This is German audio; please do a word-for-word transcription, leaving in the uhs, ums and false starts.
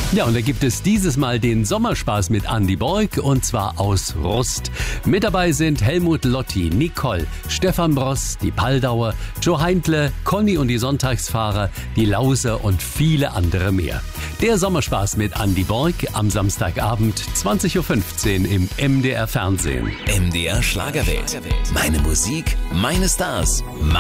Ja, und da gibt es dieses Mal den Sommerspaß mit Andy Borg und zwar aus Rust. Mit dabei sind Helmut Lotti, Nicole, Stefan Bross, die Paldauer, Joe Heintle, Conny und die Sonntagsfahrer, die Lauser und viele andere mehr. Der Sommerspaß mit Andy Borg am Samstagabend zwanzig Uhr fünfzehn im M D R Fernsehen. M D R Schlagerwelt. Meine Musik, meine Stars.